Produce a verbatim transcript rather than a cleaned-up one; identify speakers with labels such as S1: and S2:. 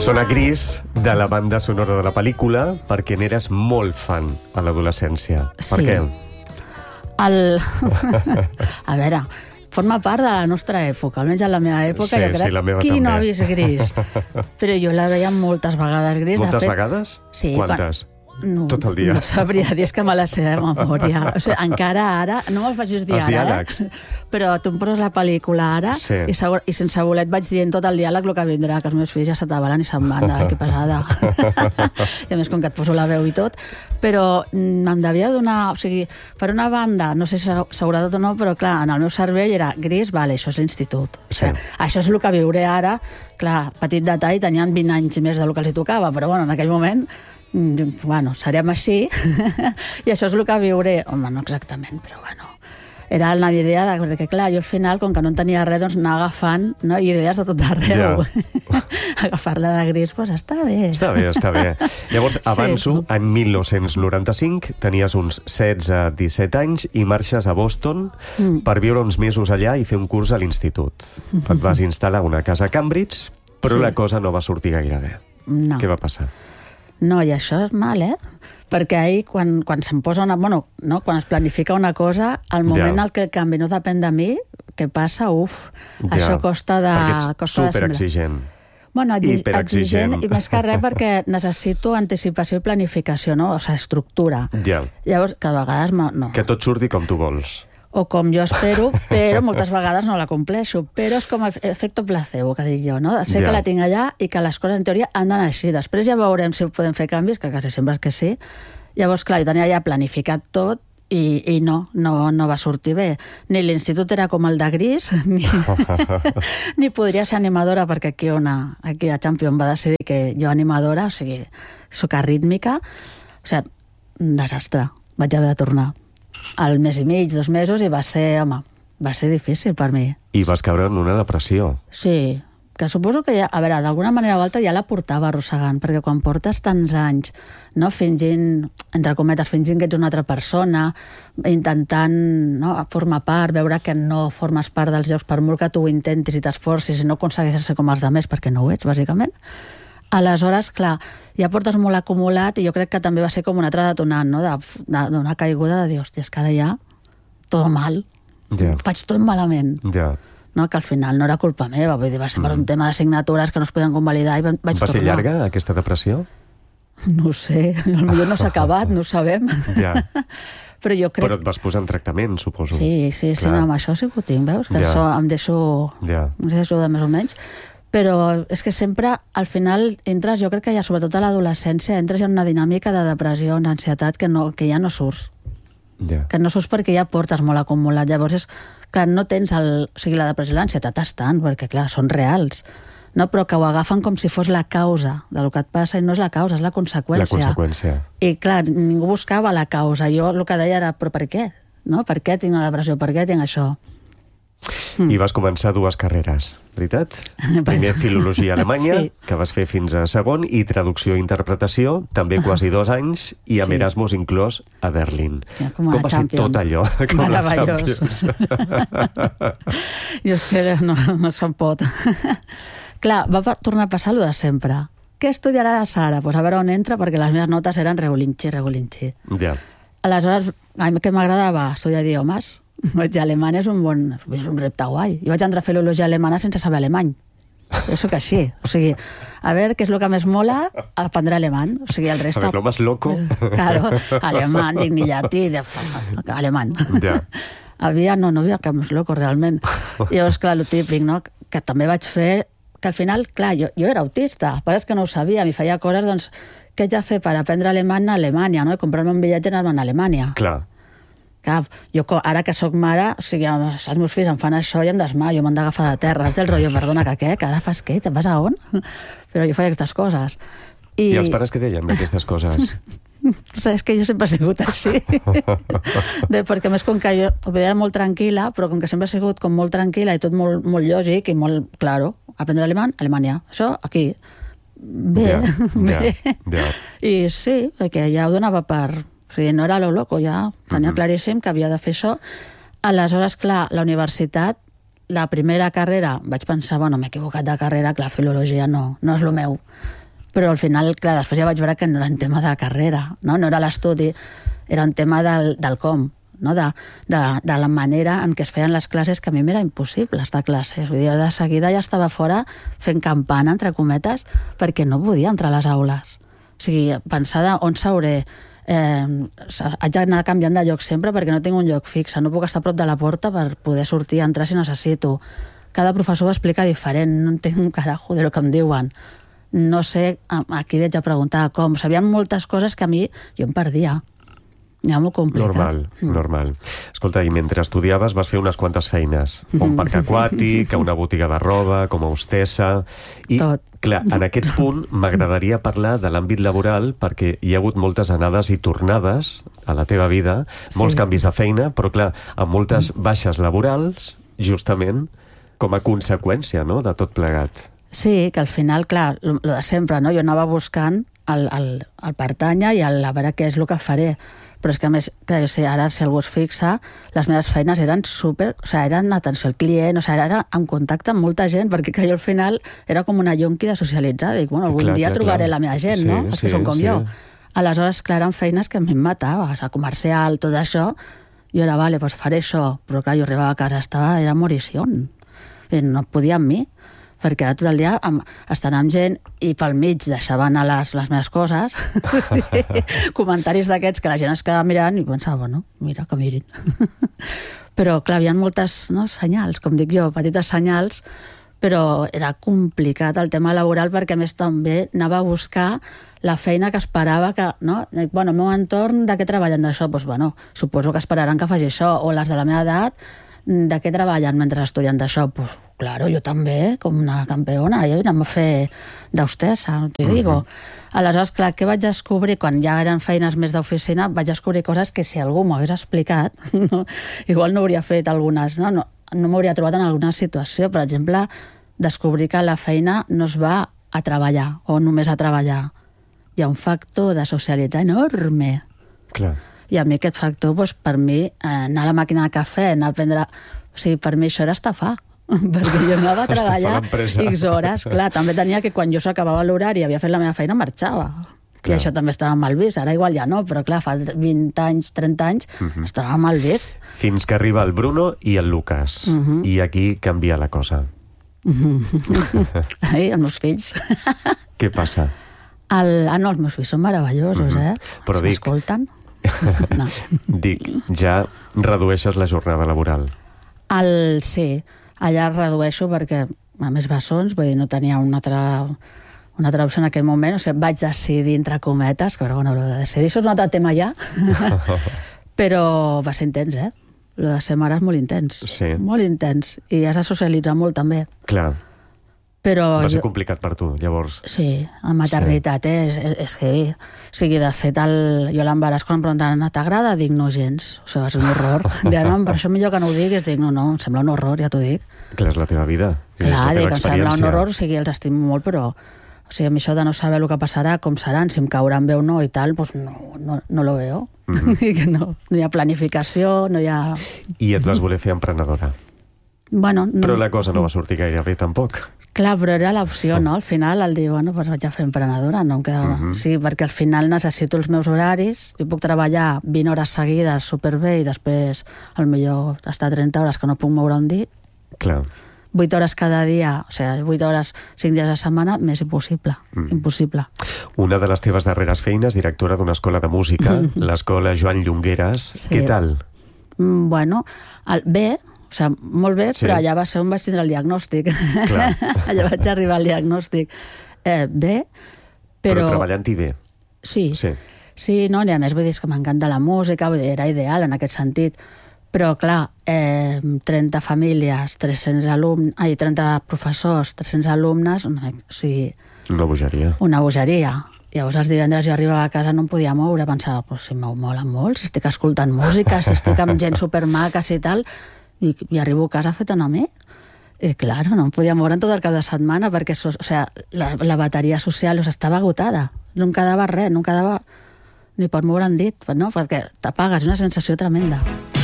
S1: Sona Gris, de la banda sonora de la pel·lícula, perquè n'eres molt fan a l'adolescència.
S2: Sí.
S1: Per què?
S2: El... A veure, forma part de la nostra època, almenys en la meva època,
S1: Sí,
S2: jo crec.
S1: sí, la meva
S2: Qui
S1: també.
S2: no ha vist Gris? Però jo la veia moltes vegades, Gris. de
S1: Moltes
S2: fet,
S1: vegades?
S2: Sí.
S1: Quantes?
S2: Quan... No,
S1: Tot el dia.
S2: No sabria dir, és que me la sé de memòria. O sigui, encara ara, no me'l facis dir
S1: Els
S2: ara,
S1: diàlegs.
S2: eh? Però tu em poses la pel·lícula ara
S1: Sí.
S2: i, segur, i sense voler et vaig dient tot el diàleg el que vindrà, que els meus fills ja s'atabalen i se'n van, de, que pesada. I a més, com que et poso la veu i tot. Però mm, em devia donar... O sigui, per una banda, no sé si seguretat o no, però clar, en el meu cervell era Gris, vale, això és l'institut.
S1: Sí.
S2: O sigui, això és el que viuré ara. Clar, petit detall, tenien vint anys més del que els hi tocava, però bueno, en aquell moment bueno, serem així i això és el que viuré. Home, no exactament, però bueno, era una idea de, perquè clar, jo al final, com que no en tenia res, doncs anar agafant, no, idees de tot arreu.
S1: Ja.
S2: Agafar-la de Gris, doncs està bé.
S1: Està bé, està bé. Llavors,
S2: Sí.
S1: avanço, en mil nou-cents noranta-cinc tenies uns setze disset anys i marxes a Boston mm. per viure uns mesos allà i fer un curs a l'institut. Et vas instal·lar a una casa a Cambridge, però
S2: Sí.
S1: la cosa no va sortir gaire bé.
S2: No.
S1: Què va passar?
S2: No, i això és mal, eh? Perquè ahir, quan, quan se'm posa una... Bueno, no? Quan es planifica una cosa, al moment
S1: Ja.
S2: en què el canvi no depèn de mi, què passa? Uf,
S1: Ja.
S2: això costa de...
S1: Perquè ets
S2: costa de
S1: superexigent.
S2: Bueno, exi-
S1: Hiperexigent.
S2: exigent, i més que res perquè necessito anticipació i planificació, no? O sigui, estructura.
S1: Ja.
S2: Llavors, que a vegades no, no.
S1: Que tot surti com tu vols.
S2: O com jo espero, però moltes vegades no la compleixo. Però és com el efecte placebo, que dic jo, no? Sé
S1: Ja.
S2: que la tinc allà i que les coses, en teoria, han d'anar així. Després ja veurem si podem fer canvis, que quasi sempre és que sí. Llavors, clar, jo tenia ja planificat tot i, i no, no, no va sortir bé. Ni l'institut era com el de Gris, ni, ni podria ser animadora, perquè aquí, una, aquí a Champion va decidir que jo animadora, o sigui, soc arrítmica, o sigui, un desastre. Vaig haver de tornar al mes i mig, dos mesos, i va ser, home, va ser difícil per mi.
S1: I vas caure en una depressió.
S2: Sí, que suposo que ja, a veure, d'alguna manera o altra ja la portava arrossegant, perquè quan portes tants anys, no, fingint, entre cometes, fingint que ets una altra persona, intentant, no, formar part, veure que no formes part dels llocs, per molt que tu ho intentis i t'esforcis i no aconsegueixes ser com els altres, perquè no ho ets, bàsicament. Aleshores, clar, ja portes molt acumulat i jo crec que també va ser com un altre detonant, no?, d'una caiguda de dir, hòstia, és que ara ja tot mal,
S1: Ja.
S2: faig tot malament.
S1: Ja.
S2: No, que al final no era culpa meva, vull dir, va ser per un tema d'assignatures que no es podien convalidar i vaig
S1: Va
S2: tornar.
S1: ser llarga, aquesta depressió?
S2: No ho sé, potser no s'ha acabat, no ho sabem.
S1: Ja.
S2: Però jo crec...
S1: Però et vas posar en tractament, suposo.
S2: Sí, sí, sí,
S1: Clar.
S2: no, amb això sí que ho tinc, veus? Que
S1: Ja.
S2: això em deixo...
S1: Ja.
S2: em deixo de més o menys. Però és que sempre, al final, entres, jo crec que ja, sobretot a l'adolescència, entres en una dinàmica de depressió, en ansietat, que, no, que ja no surts.
S1: Ja.
S2: Que no surts perquè ja portes molt acumulat. Llavors, és, clar, no tens el... O sigui, la depressió i l'ansietat estan, perquè, clar, són reals. No, però que ho agafen com si fos la causa del que et passa, i no és la causa, és la conseqüència.
S1: La conseqüència.
S2: I, clar, ningú buscava la causa. Jo el que deia era, però per què? No? Per què tinc una depressió? Per què tinc això?
S1: I vas començar dues carreres, veritat? Primer filologia alemanya,
S2: Sí.
S1: que vas fer fins a segon, i traducció i interpretació, també quasi dos anys, i amb
S2: Sí.
S1: Erasmus inclòs a Berlín.
S2: Ja, com a
S1: va ser
S2: Champion.
S1: tot allò? Com a
S2: Meravellós.
S1: Champions.
S2: Jo és que no, no se'n pot. Clar, va pa- tornar a passar allò de sempre. Què estudiarà la Sara? Pues a veure on entra, perquè les meves notes eren regulinxi, regulinxi.
S1: Ja.
S2: Aleshores, a mi què m'agradava? Estudiar idiomes. Vaig dir, alemany és un bon... és un repte guai. Jo vaig entrar a filologia alemana sense saber alemany. Jo soc així. O sigui, a veure què és el que més mola, aprendre alemany. O sigui, el
S1: A
S2: resto...
S1: ver, lo más loco.
S2: Claro, alemán, dic ni llatí, de... alemany.
S1: Ja.
S2: Havia, no, no havia cap més loco, realment. I llavors, clar, el típic, no?, que també vaig fer, que al final, clar, jo, jo era autista, però és que no ho sabia, m'hi feia coses, doncs, què haig de fer per aprendre alemany a Alemanya, no?, i comprar-me un bitllet i anar-me'n a Alemanya.
S1: Clar.
S2: Clar, jo co- ara que sóc mare, o sigui, els meus fills em fan això i em desmaio, m'han d'agafar de terra, és del rotllo, perdona, que què, que ara fas què, te'n vas a on? Però jo feia aquestes coses.
S1: I, I els pares què deien d'aquestes coses?
S2: Res, que jo sempre he sigut així. De, perquè a més, com que jo ho veia molt tranquil·la, però com que sempre he sigut com molt tranquil·la i tot molt, molt lògic i molt, claro, aprendre alemany, Alemanya. Això, aquí. Bé,
S1: Ja,
S2: bé.
S1: ja, ja.
S2: I sí, perquè ja ho donava per... O sigui, no era lo loco, ja tenia
S1: Mhm.
S2: claríssim que havia de fer això. Aleshores, clar, la universitat la primera carrera vaig pensar, bueno, m'he equivocat de carrera, clar, filologia no, no és el meu. Però al final, clar, després ja vaig veure que no era un tema de la carrera, no, no era l'estudi, era un tema del, del com, no? de, de, de la manera en què es feien les classes, que a mi m'era impossible estar a classe. Vull dir, jo de seguida ja estava fora fent campana, entre cometes, perquè no podia entrar a les aules. O sigui, pensar de on s'hauré... Eh, haig d'anar canviant de lloc sempre perquè no tinc un lloc fix, no puc estar a prop de la porta per poder sortir i entrar si necessito. Cada professor ho explica diferent, no entenc un carajo de lo que em diuen. No sé a, a qui li haig de preguntar com. Sabien moltes coses que a mi jo em perdia. Ja molt complicat.
S1: Normal, mm. normal. Escolta, i mentre estudiaves vas fer unes quantes feines. Un parc aquàtic, una botiga de roba, com a hostessa... I,
S2: Tot.
S1: clar, en aquest punt m'agradaria parlar de l'àmbit laboral perquè hi ha hagut moltes anades i tornades a la teva vida, molts sí. canvis de feina, però clar, amb moltes baixes laborals, justament, com a conseqüència, no?, de tot plegat.
S2: Sí, que al final, clar, el de sempre, no? Jo anava buscant el, el, el pertànyer i el, a veure què és el que faré. Però és que, a més, que jo sé, ara, si algú es fixa, les meves feines eren super... O sigui, eren atenció al client, o sigui, era en contacte amb molta gent, perquè que jo al final era com una yonqui de socialitzar. Dic, bueno, algun clar, dia clar, trobaré clar. la meva gent, sí, no? Els sí, que són com sí. jo. Aleshores, clar, eren feines que a mi em matava, o sigui, comercial, tot això, jo era, vale, doncs faré això. Però clar, jo arribava a casa, estava, era morición. No podia amb mi, perquè era tot el dia amb, estant amb gent i pel mig deixaven a les, les meves coses comentaris d'aquests que la gent es quedava mirant i pensava, bueno, mira, que mirin. Però clar, hi havia moltes no, senyals, com dic jo, petites senyals, però era complicat el tema laboral perquè a més també anava a buscar la feina que esperava que, no? Bueno, el meu entorn, de què treballen d'això? Doncs, bueno, suposo que esperaran que faci això, o les de la meva edat, de què treballen mentre estudien d'això? Pues, claro, jo també, com una campeona, jo anem a fer d'hostessa, t'hi digo. Uh-huh. Aleshores, clar, què vaig descobrir? Quan ja eren feines més d'oficina, vaig descobrir coses que si algú m'ho hagués explicat, no, igual no hauria fet algunes, no, no, no m'hauria trobat en alguna situació. Per exemple, descobrir que la feina no es va a treballar, o només a treballar. Hi ha un factor de socialitzar enorme.
S1: Clar.
S2: I a mi aquest factor, doncs, per mi, eh, anar a la màquina de cafè, anar a prendre... O sigui, per mi això era estafar, perquè jo anava a treballar X hores. Clar, també tenia que quan jo s'acabava l'horari i havia fet la meva feina, marxava. Clar. I això també estava mal vist. Ara igual ja no, però clar, fa vint anys, trenta anys, uh-huh. estava mal vist. Fins
S1: que arriba el Bruno i el Lucas. Uh-huh. I aquí canvia la cosa.
S2: Uh-huh. Ai, els meus fills.
S1: Què passa?
S2: El... Ah, no, els meus fills són meravellosos, uh-huh. eh?
S1: Però
S2: si
S1: dic...
S2: m'escolten... No.
S1: Dic, ja redueixes la jornada laboral.
S2: El, sí, allà redueixo perquè, a més bessons, vull dir, no tenia una altra, una altra opció en aquell moment, o sigui, vaig decidir, entre cometes, que bueno, lo de decidir, això és un altre tema ja, però va ser intens, eh? Lo de ser mare és molt intens,
S1: sí.
S2: molt intens, i has de socialitzar molt també.
S1: Clar.
S2: Però
S1: va ser
S2: jo... complicat
S1: per tu, llavors.
S2: Sí, la maternitat sí. és, és, és heavy. O sigui, de fet, el, jo l'embaràs, quan em preguntaven, t'agrada? Dic, no gens. O sigui, és un horror. Dic, no, per això millor que no ho diguis. Dic, no, no, em sembla un horror, ja t'ho dic.
S1: Clar, és la teva vida.
S2: Clar, dic, em sembla un horror, o sigui, els estimo molt, però... O sigui, a mi això de no saber el que passarà, com seran, si em cauran bé o no i tal, doncs no, no, no lo veo. Mm-hmm. no, no hi ha planificació, no hi ha...
S1: I et vas voler fer emprenedora.
S2: Bueno, no...
S1: Però la cosa no va sortir gaire bé, tampoc.
S2: Clar, però era l'opció, no? Al final, al dir, bueno, doncs vaig a fer emprenedora, no em quedava... Uh-huh. Sí, perquè al final necessito els meus horaris, jo puc treballar vint hores seguides superbé i després, al millor, estar trenta hores que no puc moure un dit.
S1: Clar.
S2: vuit hores cada dia, o sigui, vuit hores, cinc dies a la setmana, més impossible, mm. impossible.
S1: Una de les teves darreres feines, directora d'una escola de música, l'escola Joan Llongueras, sí. Què tal?
S2: Mm, bueno, el, bé, o sigui, molt bé, sí. Però allà va ser on vaig tindre el diagnòstic. Clar. Allà vaig arribar al diagnòstic. Eh, bé, però...
S1: Però treballant-hi bé.
S2: Sí, sí,
S1: sí
S2: no, i a més vull dir que m'encanta la música, vull dir, era ideal en aquest sentit, però clar, eh, trenta famílies, tres-cents alumnes, ai, trenta professors, tres-cents alumnes, una, o sigui...
S1: Una bogeria.
S2: Una bogeria. Llavors els divendres jo arribava a casa, no em podia moure, pensava, però si m'ho mola molt, si estic escoltant música, si estic amb gent supermaques i tal, i, i arribo a casa fet un amic. I clar, no em podia moure en tot el cap de setmana perquè o sea, la, la bateria social o sea, estava agotada. No em quedava res, no em quedava ni per moure en dit, no? Perquè t'apagues, una sensació tremenda.